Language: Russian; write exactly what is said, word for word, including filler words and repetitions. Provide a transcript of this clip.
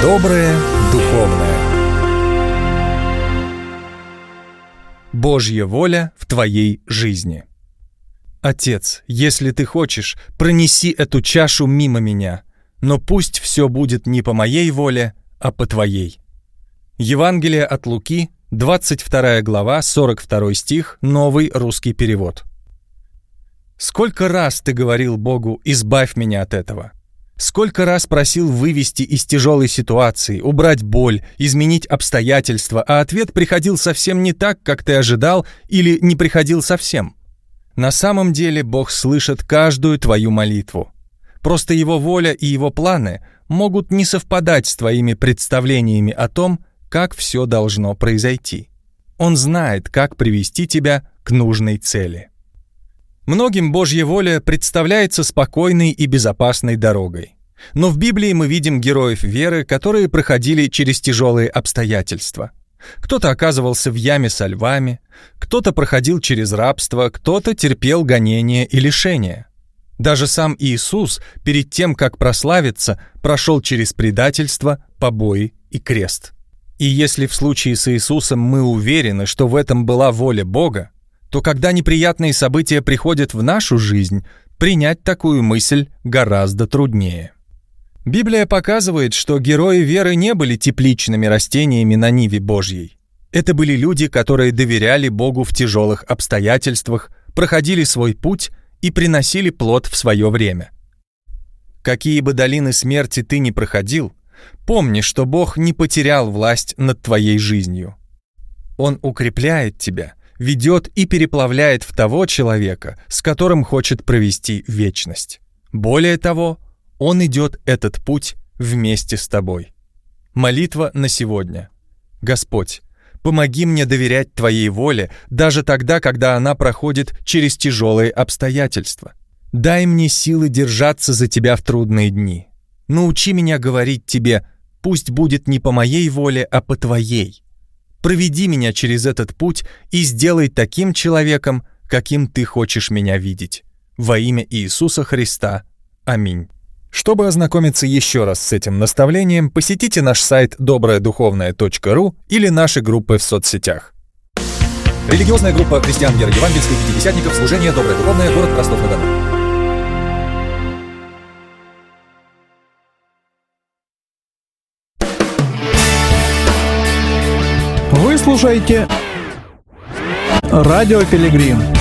Доброе духовное. Божья воля в твоей жизни. Отец, если ты хочешь, пронеси эту чашу мимо меня, но пусть все будет не по моей воле, а по твоей. Евангелие от Луки, двадцать вторая глава, сорок второй стих, новый русский перевод. Сколько раз ты говорил Богу: «Избавь меня от этого»? Сколько раз просил вывести из тяжелой ситуации, убрать боль, изменить обстоятельства, а ответ приходил совсем не так, как ты ожидал, или не приходил совсем? На самом деле Бог слышит каждую твою молитву. Просто Его воля и Его планы могут не совпадать с твоими представлениями о том, как все должно произойти. Он знает, как привести тебя к нужной цели. Многим Божья воля представляется спокойной и безопасной дорогой. Но в Библии мы видим героев веры, которые проходили через тяжелые обстоятельства. Кто-то оказывался в яме со львами, кто-то проходил через рабство, кто-то терпел гонения и лишения. Даже сам Иисус, перед тем, как прославиться, прошел через предательство, побои и крест. И если в случае с Иисусом мы уверены, что в этом была воля Бога, то когда неприятные события приходят в нашу жизнь, принять такую мысль гораздо труднее. Библия показывает, что герои веры не были тепличными растениями на ниве Божьей. Это были люди, которые доверяли Богу в тяжелых обстоятельствах, проходили свой путь и приносили плод в свое время. Какие бы долины смерти ты ни проходил, помни, что Бог не потерял власть над твоей жизнью. Он укрепляет тебя, ведет и переплавляет в того человека, с которым хочет провести вечность. Более того, Он идет этот путь вместе с тобой. Молитва на сегодня. Господь, помоги мне доверять Твоей воле даже тогда, когда она проходит через тяжелые обстоятельства. Дай мне силы держаться за Тебя в трудные дни. Научи меня говорить Тебе: пусть будет не по моей воле, а по Твоей. Проведи меня через этот путь и сделай таким человеком, каким Ты хочешь меня видеть. Во имя Иисуса Христа. Аминь. Чтобы ознакомиться еще раз с этим наставлением, посетите наш сайт доброе духовное точка ру или наши группы в соцсетях. Религиозная группа христиан веры евангельской пятидесятников, служение «Доброе духовное», город Ростов-на-Дону. Вы слушаете Радио Пилигрим.